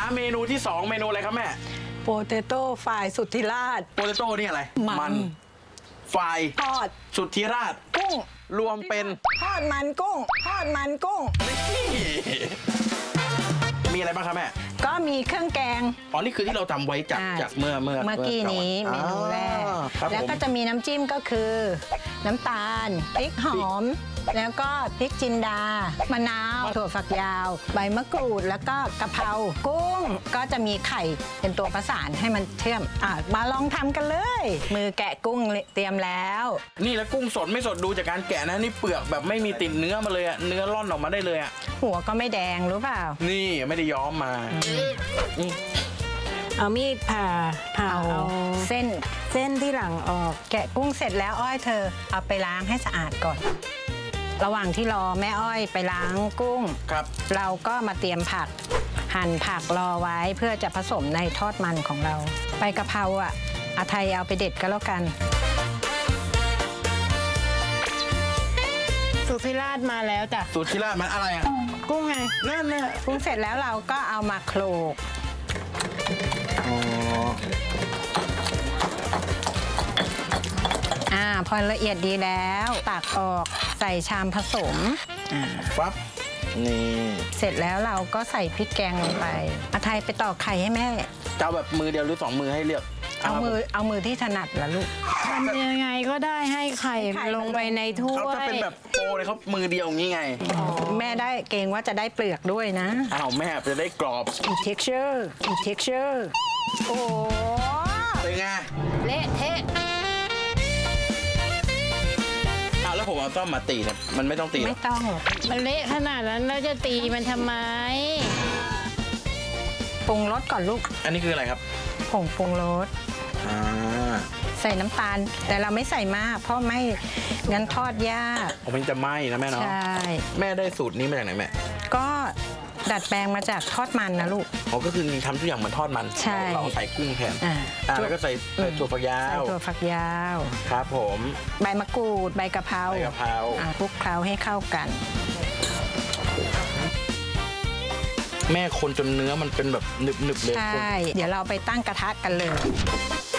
เมนูที่2เมนูอะไรครับแม่โปเตโต้ฟรายสุทธิราชโปเตโต้นี่อะไรมันฟรายทอดสุทธิราชกุ้งรวมเป็นทอดมันกุ้งทอดมันกุ้งมีอะไรบ้างครับแม่ก็มีเครื่องแกงอ๋อนี่คือที่เราทำไว้จากเมื่อกี้นี้เมนูแรกแล้วก็จะมีน้ำจิ้มก็คือน้ำตาลพริกหอมแล้วก็พริกจินดามะนาวถั่วฝักยาวใบมะกรูดแล้วก็กะเพรากุ้งก็จะมีไข่เป็นตัวประสานให้มันเชื่อมมาลองทำกันเลยมือแกะกุ้งเตรียมแล้วนี่แล้วกุ้งสดไม่สดดูจากการแกะนะนี่เปลือกแบบไม่มีติดเนื้อมาเลยอะเนื้อร่อนออกมาได้เลยอะหัวก็ไม่แดงรู้เปล่านี่ไม่ได้ย้อมมาเอามีดผ่าเอาเส้นที่หลังออกแกะกุ้งเสร็จแล้วอ้อยเธอเอาไปล้างให้สะอาดก่อนระหว่างที่รอแม่อ้อยไปล้างกุ้งเราก็มาเตรียมผักหั่นผักรอไว้เพื่อจะผสมในทอดมันของเราใบกะเพราอาไทยเอาไปเด็ดก็แล้วกันสุทธิราชมาแล้วจ้ะสุทธิราชมันอะไรอ่ะกุ้งไงนั่นน่ะกุ้งเสร็จแล้วเราก็เอามาโขลกพอละเอียดดีแล้วตักออกใส่ชามผสมปั๊บนี่เสร็จแล้วเราก็ใส่พริกแกงลงไปอาไทยไปตอกไข่ให้แม่จะเอาแบบมือเดียวหรือ2 มือให้เลือกเอามือที่ถนัดละลูกทำยังไงก็ได้ให้ไข่ลงไปในถ้วยเขาจะเป็นแบบโปรเลยเขามือเดียวอย่างนี้ไงแม่ได้เกรงว่าจะได้เปลือกด้วยนะแม่จะได้กรอบอีก texture โอ้เป็นไงเละเทะแล้วผมเอาต้อมมาตีเนี่ยมันไม่ต้องตีไม่ต้องหรอกมันเละขนาดนั้นแล้วจะตีมันทำไมปรุงรสก่อนลูกอันนี้คืออะไรครับผงปรุงรสใส่น้ำตาลแต่เราไม่ใส่มากเพราะไม่งั้นทอดยากมันจะไหม้นะแม่เนาะใช่แม่ได้สูตรนี้มาจากไหนแม่ก็ดัดแปลงมาจากทอดมันนะลูกก็คือทำทุกอย่างเหมือนทอดมันใช่เราใส่กุ้งแทนแล้วก็ใส่ถั่วฝักยาวครับผมใบมะกรูดใบกะเพราคลุกเคล้าให้เข้ากันแม่คนจนเนื้อมันเป็นแบบหนึบๆเลยใช่เดี๋ยวเราไปตั้งกระทะกันเลย